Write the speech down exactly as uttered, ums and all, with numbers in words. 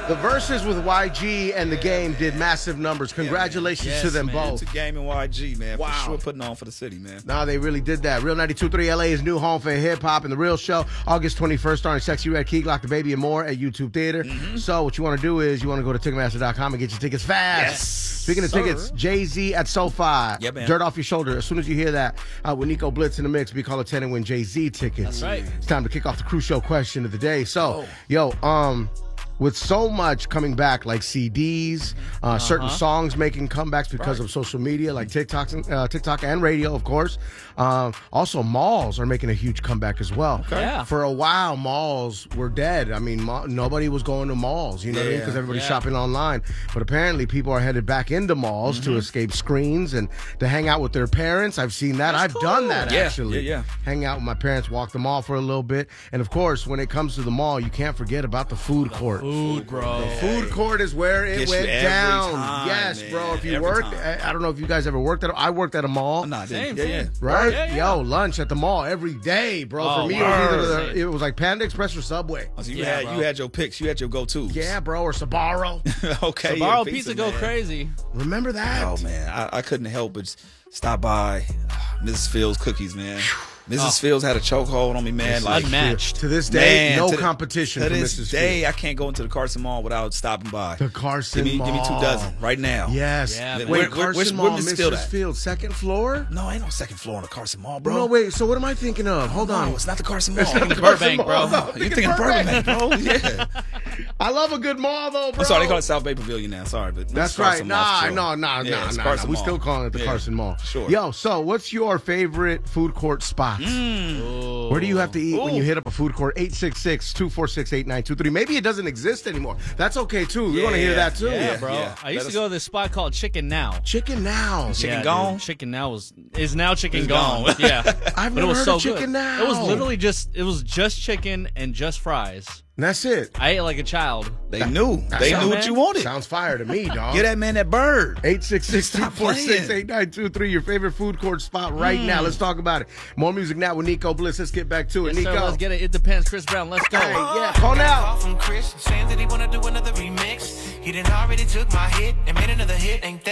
The verses with Y G and The Game did massive numbers. Congratulations Yes, to them man. both. To Game and Y G, man. Wow. For sure putting on for the city, man. Nah, they really did that. Real ninety-two point three L A's new home for hip-hop and The Real Show. August twenty-first, starring Sexy Red, Key Glock, The Baby, and more at YouTube Theater. Mm-hmm. So what you want to do is you want to go to Ticketmaster dot com and get your tickets fast. Yes, Speaking of sir. tickets, Jay-Z at SoFi. Yeah, man. Dirt off your shoulder. As soon as you hear that, uh, with Nico Blitz in the mix, be call a ten and win Jay-Z tickets. That's right. It's time to kick off the Crew Show question of the day. So, Oh. yo, um... with so much coming back, like C Ds, uh, uh-huh. certain songs making comebacks because right. of social media, like TikTok, uh, TikTok and radio, of course. Um, also, malls are making a huge comeback as well. Okay. Yeah. For a while, malls were dead. I mean, ma- nobody was going to malls, you know, yeah. because everybody's Yeah. shopping online. But apparently, people are headed back into malls mm-hmm. to escape screens and to hang out with their parents. I've seen that. That's I've cool. done that, Yeah. actually. Yeah, yeah. Hang out with my parents, walk the mall for a little bit. And, of course, when it comes to the mall, you can't forget about the food court. Food, bro. Food court is where it Gets went you every down. time, yes, man. bro. If you Every worked, time. I, I don't know if you guys ever worked at. I worked at a mall. Nah, Same, yeah, yeah. same. Right? Yeah, yeah. Yo, lunch at the mall every day, bro. Oh, For me, it word. was either the, it was like Panda Express or Subway. Oh, so you Yeah, had bro. you had your picks, you had your go-tos. Yeah, bro, or Sbarro. Okay. Tomorrow yeah, pizza, go man. crazy. Remember that? Oh man, I, I couldn't help but stop by Missus Fields cookies, man. Missus Oh. Fields had a chokehold on me, man. Like Unmatched. To this day, man, no to the- competition To for this Missus day, Fields. I can't go into the Carson Mall without stopping by. The Carson give me, Mall. give me two dozen right now. Yes. Yeah, man. wait, Where- where- Carson which- Mall, where Missus Fields Missus at? Fields, second floor? No, ain't no second floor on the Carson Mall, bro. No, wait. So what am I thinking of? Hold no, on. it's not the Carson Mall. not the Burbank, Carson Mall. bro. No, I'm You're thinking thinking Burbank. Burbank, bro. Yeah. I love a good mall, though, bro. I'm sorry, they call it South Bay Pavilion now. Sorry, but That's it's right. Carson Mall Nah, for sure. no, nah, Yeah, nah, it's nah, Carson nah. We Mall. still calling it the Yeah, Carson Mall. Sure. Yo, so what's your favorite food court spot? Ooh. Where do you have to eat when Ooh. you hit up a food court? eight six six, two four six, eight nine two three. Maybe it doesn't exist anymore. That's okay, too. We want to hear that, too. Yeah, Yeah, bro. yeah. I used Let to us- go to this spot called Chicken Now. Chicken Now. Chicken yeah, Gone? dude. Chicken Now was is now Chicken It's Gone. gone. Yeah, I've but never it was heard so of Chicken good. Now. It was literally just it was just chicken and just fries. And that's it. I ate like a child. They knew. They sounds- knew what you wanted. Sounds fire to me, dog. Get that man that bird. eight six six, two Stop four six, playing. eight nine two three, your favorite food court spot right now. Let's talk about it. More music now with Nico Bliss. Let's get back to it. Yes, Nico. sir, let's get it. It depends. Chris Brown. Let's go. Hey, yeah, call now. Call from Chris saying that he wanna do another remix. He done already took my hit and made another hit. Ain't that